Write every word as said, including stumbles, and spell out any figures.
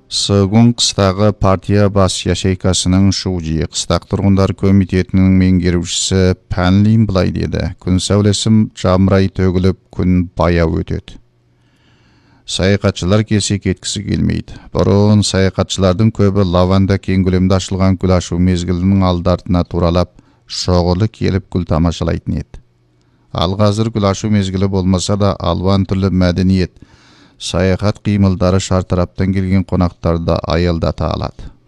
Сығын қыстағы партия бас яшейкасының шужи қыстақ тұрғындар комитетінің меңгерушісі Пәнлин былай деді. Күн сәулесім жамырай төгіліп, күн баяу өтеді. Саяхатшылар кесе кеткісі келмейді. Бұрын саяхатшылардың көбі лаванда кең көлемде ашылған гүл ашу мезгілінің алдартына туралап, шоғылы келіп гүл тамашалайтын еді. Ал қазір гүл ашу мезгілі болмаса да алуан түрлі мәдениет, саяхат қимылдары шартараптан келген қонақтарды аялдата алады.